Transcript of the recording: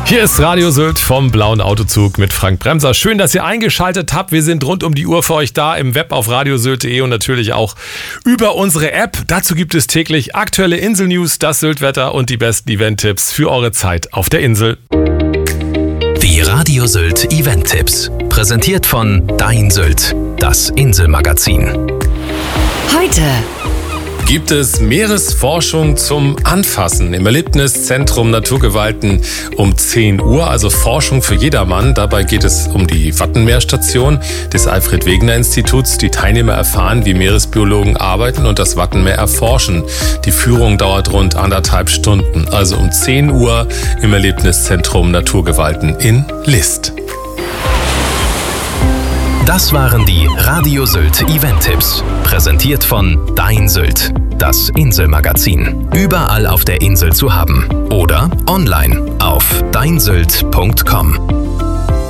Hier ist Radio Sylt vom Blauen Autozug mit Frank Bremser. Schön, dass ihr eingeschaltet habt. Wir sind rund um die Uhr für euch da im Web auf radiosylt.de und natürlich auch über unsere App. Dazu gibt es täglich aktuelle Insel-News, das Sylt-Wetter und die besten Event-Tipps für eure Zeit auf der Insel. Die Radio Sylt Event-Tipps. Präsentiert von Dein Sylt, das Inselmagazin. Heute gibt es Meeresforschung zum Anfassen im Erlebniszentrum Naturgewalten um 10 Uhr, also Forschung für jedermann. Dabei geht es um die Wattenmeerstation des Alfred-Wegener-Instituts. Die Teilnehmer erfahren, wie Meeresbiologen arbeiten und das Wattenmeer erforschen. Die Führung dauert rund 1,5 Stunden, also um 10 Uhr im Erlebniszentrum Naturgewalten in List. Das waren die Radio Sylt Event-Tipps. Präsentiert von Dein Sylt, das Inselmagazin. Überall auf der Insel zu haben. Oder online auf deinsylt.com.